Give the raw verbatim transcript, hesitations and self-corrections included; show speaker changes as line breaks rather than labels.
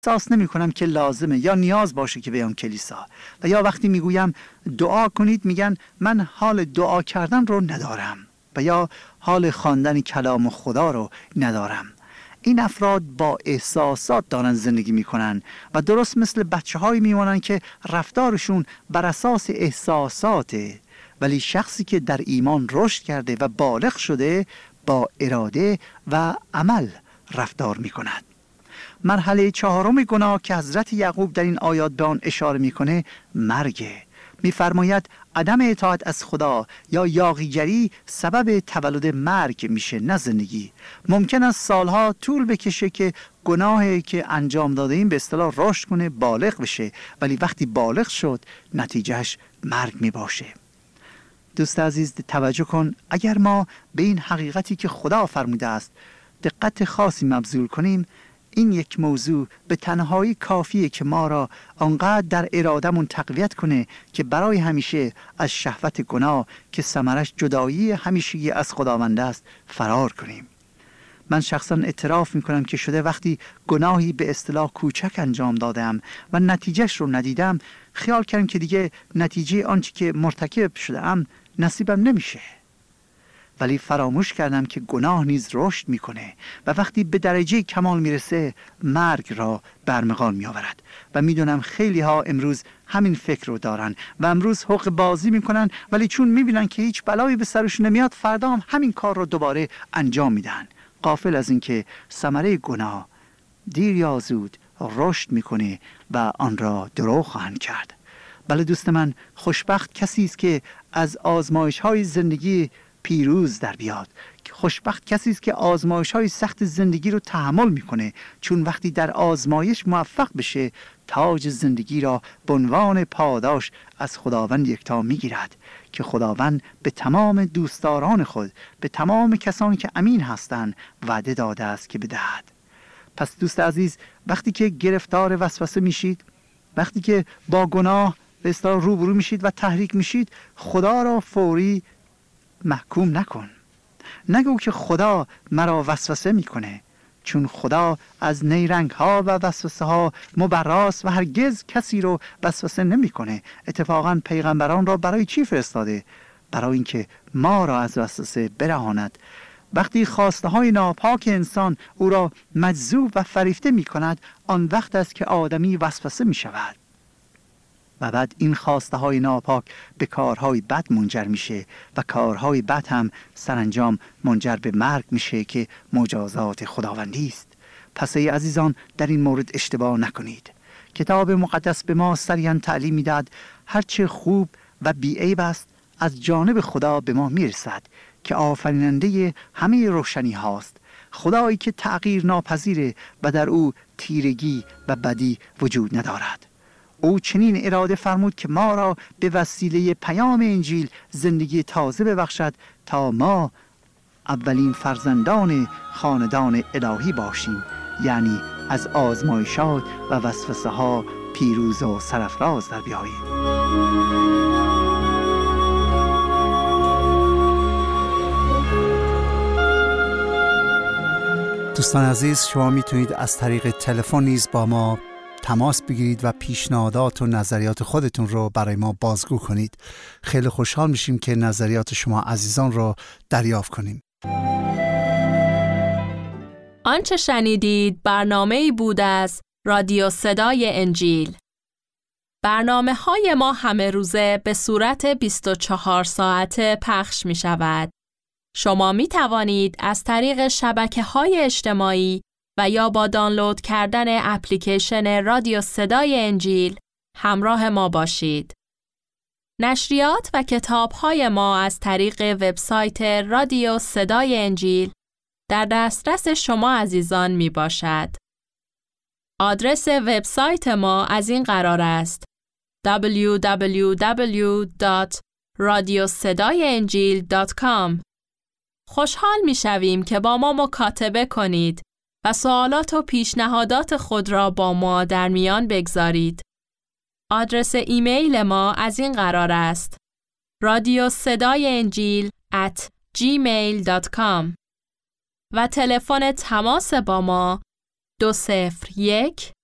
احساس نمی کنم که لازمه یا نیاز باشه که بیام کلیسا. و یا وقتی میگویم دعا کنید میگن من حال دعا کردن رو ندارم و یا حال خواندن کلام خدا رو ندارم. این افراد با احساسات دارن زندگی میکنن و درست مثل بچه هایی میمونن که رفتارشون بر اساس احساساته، ولی شخصی که در ایمان رشد کرده و بالغ شده با اراده و عمل رفتار میکند. مرحله چهارم گناه که حضرت یعقوب در این آیات به آن اشاره میکنه مرگه. میفرماید عدم اطاعت از خدا یا یاغیگری سبب تولد مرگ میشه، نه زندگی. ممکن است سالها طول بکشه که گناهی که انجام داده ایم به اصطلاح رشد کنه، بالغ بشه، ولی وقتی بالغ شد نتیجهش مرگ میباشه. دوست عزیز توجه کن، اگر ما به این حقیقتی که خدا فرموده است دقت خاصی مبذول کنیم، این یک موضوع به تنهایی کافیه که ما را آنقدر در ارادمون تقویت کنه که برای همیشه از شهوت گناه که ثمرش جدایی همیشگی از خداوند است فرار کنیم. من شخصا اعتراف میکنم که شده وقتی گناهی به اصطلاح کوچک انجام دادم و نتیجهش رو ندیدم، خیال کردم که دیگه نتیجه آنچه که مرتکب شدم نصیبم نمیشه. ولی فراموش کردم که گناه نیز رشد میکنه و وقتی به درجه کمال میرسه مرگ را برمغان میآورد. و میدونم خیلی ها امروز همین فکر رو دارن و امروز حق بازی میکنن، ولی چون میبینن که هیچ بلایی به سرش نمیاد فردا هم همین کار رو دوباره انجام میدن، غافل از این که ثمره گناه دیر یا زود رشد میکنه و آن را درو خواهند کرد. بله دوست من، خوشبخت کسی است که از آزمایش های زندگی پیروز در بیاد. خوشبخت کسی است که آزمایش های سخت زندگی رو تحمل میکنه، چون وقتی در آزمایش موفق بشه تاج زندگی را به عنوان پاداش از خداوند یکتا میگیرد که خداوند به تمام دوستداران خود، به تمام کسانی که امین هستند وعده داده است که بدهد. پس دوست عزیز، وقتی که گرفتار وسوسه میشید، وقتی که با گناه به اصطلاح روبرو میشید و تحریک میشید، خدا را فوری محکوم نکن. نگو که خدا مرا وسوسه میکنه، چون خدا از نیرنگ ها و وسوسه ها مبراست و هرگز کسی رو وسوسه نمیکنه. اتفاقا پیغمبران را برای چی فرستاده؟ برای اینکه ما را از وسوسه برهاند. وقتی خواسته های ناپاک انسان او را مجذوب و فریفته میکند، آن وقت است که آدمی وسوسه میشود و بعد این خواسته های ناپاک به کارهای بد منجر میشه و کارهای بد هم سرانجام منجر به مرگ میشه که مجازات خداوندی است. پس ای عزیزان، در این مورد اشتباه نکنید. کتاب مقدس به ما صریحاً تعلیم میداد هرچه خوب و بی‌عیب است از جانب خدا به ما میرسد که آفریننده همه روشنی هاست، خدایی که تغییر ناپذیره و در او تیرگی و بدی وجود ندارد. او چنین اراده فرمود که ما را به وسیله پیام انجیل زندگی تازه ببخشد تا ما اولین فرزندان خاندان الهی باشیم، یعنی از آزمایشات و وسوسه ها پیروز و سرفراز در بیاییم.
دوستان عزیز، شما میتونید از طریق تلفن نیز با ما تماس بگیرید و پیشنهادات و نظریات خودتون رو برای ما بازگو کنید. خیلی خوشحال میشیم که نظریات شما عزیزان رو دریافت کنیم.
آنچه شنیدید برنامه‌ای بود از رادیو صدای انجیل. برنامه های ما همه روزه به صورت بیست و چهار ساعته پخش می شود. شما می توانید از طریق شبکه‌های اجتماعی و یا با دانلود کردن اپلیکیشن رادیو صدای انجیل همراه ما باشید. نشریات و کتاب‌های ما از طریق وبسایت رادیو صدای انجیل در دسترس شما عزیزان می باشد. آدرس وبسایت ما از این قرار است: دبلیو دبلیو دبلیو دات رادیو صدای انجیل دات کام. خوشحال می شویم که با ما مکاتبه کنید و سوالات و پیشنهادات خود را با ما در میان بگذارید. آدرس ایمیل ما از این قرار است: رادیو صدای انجیل ات جیمیل دات کام و تلفن تماس با ما دو صفر یک